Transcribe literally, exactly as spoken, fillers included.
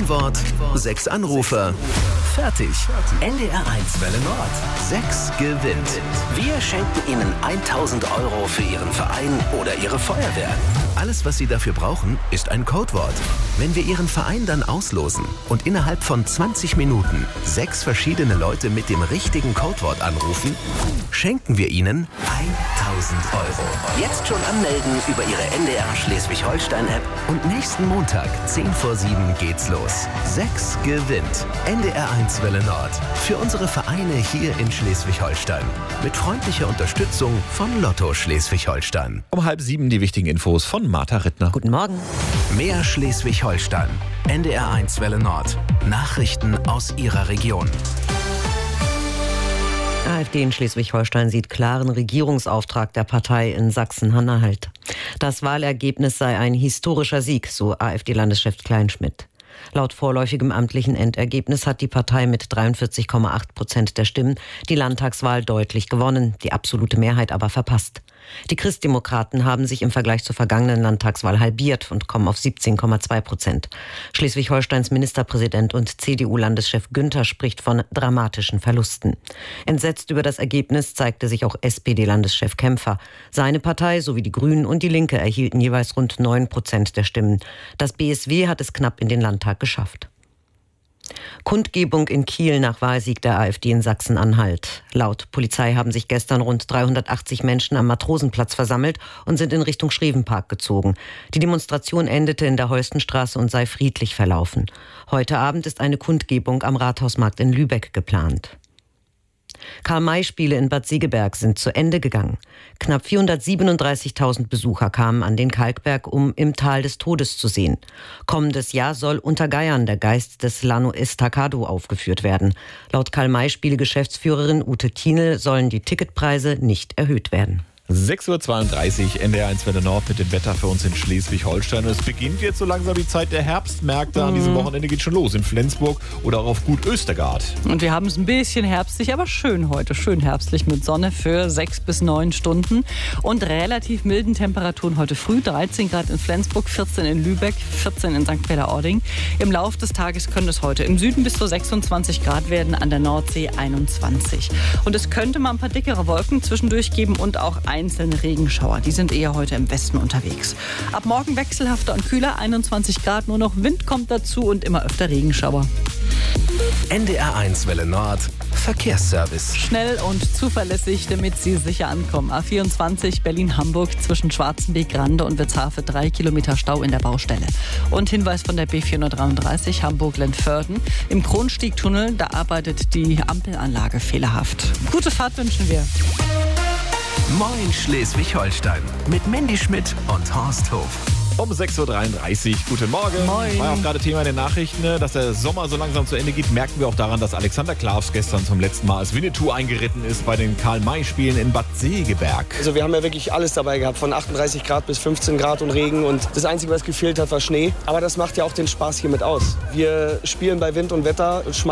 Ein Wort, sechs Anrufer. Fertig. N D R eins Welle Nord. Sechs gewinnt. Wir schenken Ihnen tausend Euro für Ihren Verein oder Ihre Feuerwehr. Alles, was Sie dafür brauchen, ist ein Codewort. Wenn wir Ihren Verein dann auslosen und innerhalb von zwanzig Minuten sechs verschiedene Leute mit dem richtigen Codewort anrufen, schenken wir Ihnen tausend Euro. Jetzt schon anmelden über Ihre N D R Schleswig-Holstein-App. und nächsten Montag, zehn vor sieben, geht's los. Sechs gewinnt. N D R eins Welle Nord. Für unsere Vereine hier in Schleswig-Holstein. Mit freundlicher Unterstützung von Lotto Schleswig-Holstein. Um halb sieben die wichtigen Infos von Martha Rittner. Guten Morgen. Mehr Schleswig-Holstein. N D R eins Welle Nord. Nachrichten aus Ihrer Region. AfD in Schleswig-Holstein sieht klaren Regierungsauftrag der Partei in Sachsen-Anhalt. Das Wahlergebnis sei ein historischer Sieg, so AfD-Landeschef Kleinschmidt. Laut vorläufigem amtlichen Endergebnis hat die Partei mit dreiundvierzig Komma acht Prozent der Stimmen die Landtagswahl deutlich gewonnen, die absolute Mehrheit aber verpasst. Die Christdemokraten haben sich im Vergleich zur vergangenen Landtagswahl halbiert und kommen auf siebzehn Komma zwei Prozent. Schleswig-Holsteins Ministerpräsident und C D U-Landeschef Günther spricht von dramatischen Verlusten. Entsetzt über das Ergebnis zeigte sich auch S P D-Landeschef Kämpfer. Seine Partei sowie die Grünen und die Linke erhielten jeweils rund neun Prozent der Stimmen. Das B S W hat es knapp in den Landtag geschafft. Kundgebung in Kiel nach Wahlsieg der AfD in Sachsen-Anhalt. Laut Polizei haben sich gestern rund dreihundertachtzig Menschen am Matrosenplatz versammelt und sind in Richtung Schrevenpark gezogen. Die Demonstration endete in der Holstenstraße und sei friedlich verlaufen. Heute Abend ist eine Kundgebung am Rathausmarkt in Lübeck geplant. Karl-May-Spiele in Bad Segeberg sind zu Ende gegangen. Knapp vierhundertsiebenunddreißigtausend Besucher kamen an den Kalkberg, um im Tal des Todes zu sehen. Kommendes Jahr soll unter Geiern der Geist des Lano Estacado aufgeführt werden. Laut Karl-May-Spiele-Geschäftsführerin Ute Kienel sollen die Ticketpreise nicht erhöht werden. sechs Uhr zweiunddreißig, N D R eins Welle Nord mit dem Wetter für uns in Schleswig-Holstein. Und es beginnt jetzt so langsam die Zeit der Herbstmärkte. An diesem Wochenende geht schon los in Flensburg oder auch auf Gut Östergard. Und wir haben es ein bisschen herbstlich, aber schön heute. Schön herbstlich mit Sonne für sechs bis neun Stunden. Und relativ milden Temperaturen heute früh. dreizehn Grad in Flensburg, vierzehn in Lübeck, vierzehn in Sankt Peter-Ording. Im Laufe des Tages können es heute im Süden bis zu sechsundzwanzig Grad werden, an der Nordsee einundzwanzig. Und es könnte mal ein paar dickere Wolken zwischendurch geben und auch ein einzelne Regenschauer. Die sind eher heute im Westen unterwegs. Ab morgen wechselhafter und kühler, einundzwanzig Grad, nur noch Wind kommt dazu und immer öfter Regenschauer. N D R eins Welle Nord. Verkehrsservice. Schnell und zuverlässig, damit Sie sicher ankommen. A vierundzwanzig Berlin-Hamburg zwischen Schwarzenbeek, Rande und Witzhafe, drei Kilometer Stau in der Baustelle. Und Hinweis von der B vierhundertdreiunddreißig Hamburg-Lentförden. Im Kronstiegtunnel, da arbeitet die Ampelanlage fehlerhaft. Gute Fahrt wünschen wir. Moin Schleswig-Holstein. Mit Mandy Schmidt und Horst Hof. Um sechs Uhr dreiunddreißig, guten Morgen. Moin. War auch gerade Thema in den Nachrichten, dass der Sommer so langsam zu Ende geht, merken wir auch daran, dass Alexander Klavs gestern zum letzten Mal als Winnetou eingeritten ist bei den Karl-May-Spielen in Bad Segeberg. Also wir haben ja wirklich alles dabei gehabt, von achtunddreißig Grad bis fünfzehn Grad und Regen, und das Einzige, was gefehlt hat, war Schnee. Aber das macht ja auch den Spaß hier mit aus. Wir spielen bei Wind und Wetter,